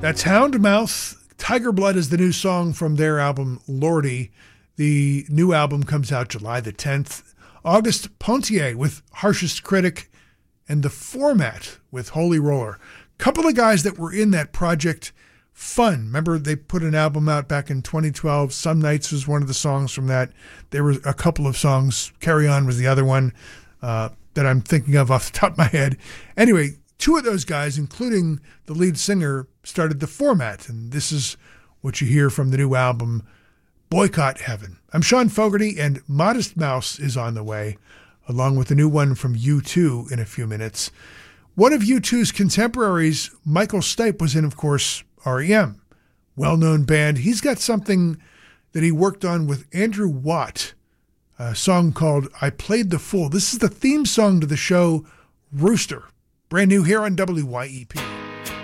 That's Houndmouth. Tiger Blood is the new song from their album Lordy. The new album comes out July the 10th. August Pontier with Harshest Critic and The Format with Holy Roller. Couple of guys that were in that project. Fun. Remember they put an album out back in 2012. Some Nights was one of the songs from that. There were a couple of songs. Carry On was the other one that I'm thinking of off the top of my head. Anyway, two of those guys, including the lead singer, started The Format. And this is what you hear from the new album, Boycott Heaven. I'm Sean Fogarty, and Modest Mouse is on the way, along with a new one from U2 in a few minutes. One of U2's contemporaries, Michael Stipe, was in, of course, REM. Well-known band. He's got something that he worked on with Andrew Watt, a song called I Played the Fool. This is the theme song to the show Rooster. Brand new here on WYEP.